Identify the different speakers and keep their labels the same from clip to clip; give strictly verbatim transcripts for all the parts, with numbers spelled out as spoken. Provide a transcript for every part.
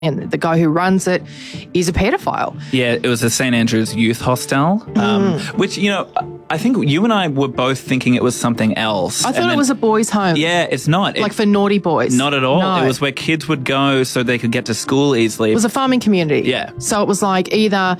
Speaker 1: And the guy who runs it is a pedophile.
Speaker 2: Yeah, it was the Saint Andrew's Youth Hostel, um,
Speaker 1: Mm.
Speaker 2: which, you know, I think you and I were both thinking it was something else.
Speaker 1: I thought
Speaker 2: And
Speaker 1: it
Speaker 2: then-
Speaker 1: was a boys' home.
Speaker 2: Yeah, it's not.
Speaker 1: Like
Speaker 2: It-
Speaker 1: for naughty boys.
Speaker 2: Not at all.
Speaker 1: No.
Speaker 2: It was where kids would go so they could get to school easily.
Speaker 1: It was a farming community.
Speaker 2: Yeah.
Speaker 1: So it was like either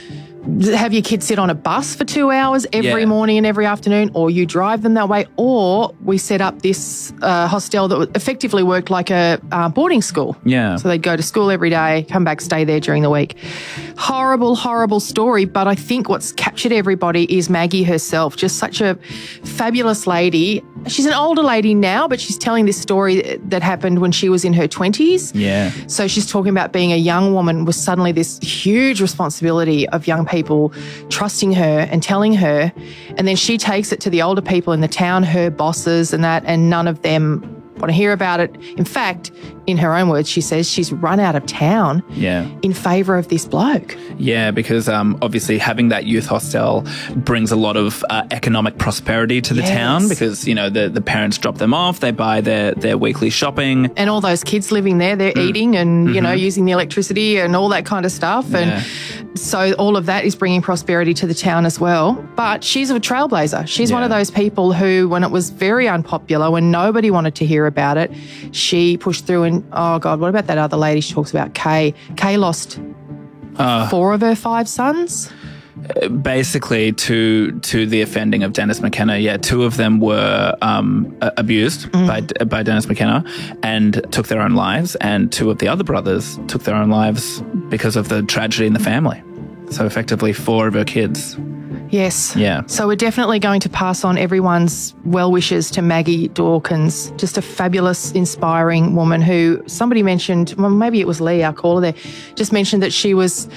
Speaker 1: have your kids sit on a bus for two hours every
Speaker 2: Yeah.
Speaker 1: morning and every afternoon, or you drive them that way, or we set up this uh, hostel that effectively worked like a uh, boarding school.
Speaker 2: Yeah.
Speaker 1: So they'd go to school every day, come back, stay there during the week. Horrible, horrible story. But I think what's captured everybody is Maggie herself, just such a fabulous lady. She's an older lady now, but she's telling this story that happened when she was in her twenties.
Speaker 2: Yeah.
Speaker 1: So she's talking about being a young woman with suddenly this huge responsibility of young people trusting her and telling her. And then she takes it to the older people in the town, her bosses and that, and none of them want to hear about it. In fact, in her own words, she says she's run out of town
Speaker 2: Yeah.
Speaker 1: in favour of this bloke.
Speaker 2: Yeah, because um, obviously having that youth hostel brings a lot of uh, economic prosperity to the
Speaker 1: Yes.
Speaker 2: town because, you know, the, the parents drop them off, they buy their, their weekly shopping.
Speaker 1: And all those kids living there, they're eating and, you know, using the electricity and all that kind of stuff.
Speaker 2: Yeah.
Speaker 1: And so all of that is bringing prosperity to the town as well. But she's a trailblazer. She's one
Speaker 2: Yeah.
Speaker 1: of those people who, when it was very unpopular, when nobody wanted to hear about it, she pushed through and, oh God, what about that other lady she talks about, Kay? Kay lost four of her five sons.
Speaker 2: Basically, to to the offending of Dennis McKenna, yeah, two of them were um, a- abused by by Dennis McKenna and took their own lives, and two of the other brothers took their own lives because of the tragedy in the family. So effectively, four of her kids.
Speaker 1: Yes.
Speaker 2: Yeah.
Speaker 1: So we're definitely going to pass on everyone's well wishes to Maggie Dawkins, just a fabulous, inspiring woman who somebody mentioned, well, maybe it was Lee, our caller there, just mentioned that she was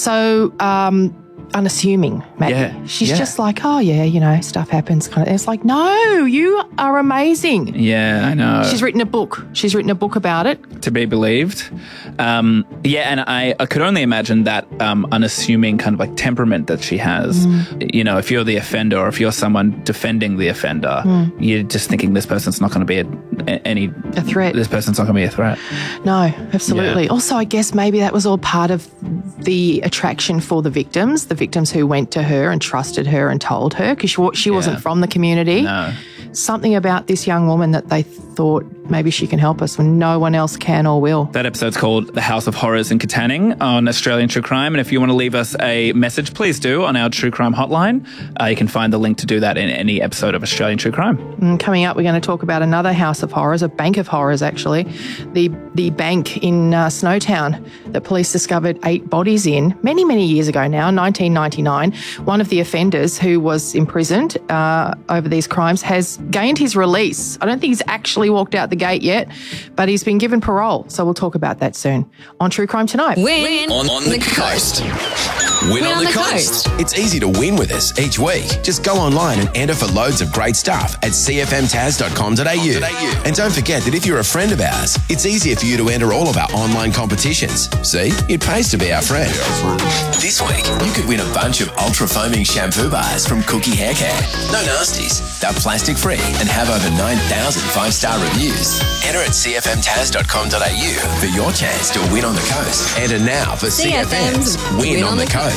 Speaker 1: so um, unassuming, Maggie.
Speaker 2: Yeah,
Speaker 1: She's
Speaker 2: yeah.
Speaker 1: just like, oh, yeah, you know, stuff happens. Kind of. It's like, no, you are amazing.
Speaker 2: Yeah, I know.
Speaker 1: She's written a book. She's written a book about it.
Speaker 2: To be believed. Um, yeah, and I, I could only imagine that um, unassuming kind of like temperament that she has. You know, if you're the offender or if you're someone defending the offender, you're just thinking this person's not going to be a, a- any...
Speaker 1: A threat.
Speaker 2: This person's not going to be a threat.
Speaker 1: No, absolutely.
Speaker 2: Yeah.
Speaker 1: Also, I guess maybe that was all part of the attraction for the victims, the victims who went to her and trusted her and told her, because she, wa- she wasn't from the community.
Speaker 2: No.
Speaker 1: Something about this young woman that they thought maybe she can help us when no one else can or will.
Speaker 2: That episode's called The House of Horrors in Katanning on Australian True Crime. And if you want to leave us a message, please do on our True Crime hotline. Uh, you can find the link to do that in any episode of Australian True Crime.
Speaker 1: And coming up, we're going to talk about another house of horrors, a bank of horrors, actually. The the bank in uh, Snowtown that police discovered eight bodies in many, many years ago now, nineteen ninety-nine. One of the offenders who was imprisoned uh, over these crimes has gained his release. I don't think he's actually walked out the gate yet, but he's been given parole. So we'll talk about that soon on True Crime Tonight.
Speaker 3: Win
Speaker 4: On, on the coast. Win, on, the, coast. It's easy to win with us each week. Just go online and enter for loads of great stuff at c f m taz dot com dot a u. And don't forget that if you're a friend of ours, it's easier for you to enter all of our online competitions. See, it pays to be our friend. This week, you could win a bunch of ultra foaming shampoo bars from Cookie Hair Care. No nasties. They're plastic free and have over nine thousand five-star reviews. Enter at c f m taz dot com dot a u for your chance to win on the coast. Enter now for C F M's Win, on, the coast.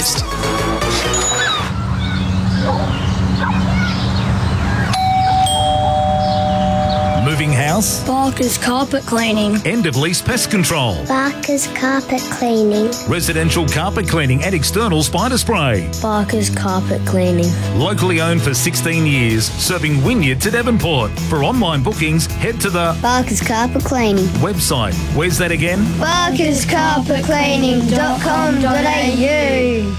Speaker 5: Moving house,
Speaker 6: Barker's carpet cleaning.
Speaker 5: end of lease pest control,
Speaker 6: Barker's carpet cleaning.
Speaker 5: residential carpet cleaning and external spider spray.
Speaker 6: Barker's carpet cleaning.
Speaker 5: Locally owned for sixteen years, serving Wynyard to Devonport. For online bookings, head to the
Speaker 6: Barker's carpet cleaning.
Speaker 5: website. Where's that again?
Speaker 6: Barker's carpet cleaning dot com dot a u.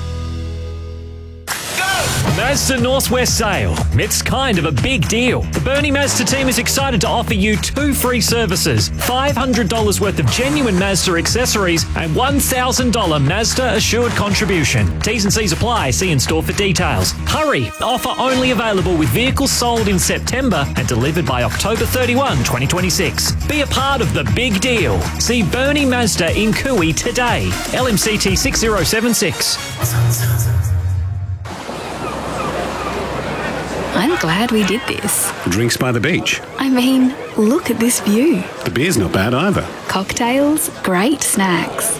Speaker 7: Mazda Northwest sale. It's kind of a big deal. The Bernie Mazda team is excited to offer you two free services, five hundred dollars worth of genuine Mazda accessories and one thousand dollars Mazda assured contribution. T's and C's apply. See in store for details. Hurry! Offer only available with vehicles sold in September and delivered by October thirty-first, twenty twenty-six. Be a part of the big deal. See Bernie Mazda in Cooey today. L M C T six zero seven six.
Speaker 3: I'm glad we did this.
Speaker 8: Drinks by the beach.
Speaker 3: I mean, look at this view.
Speaker 8: The beer's not bad either.
Speaker 3: Cocktails, great snacks.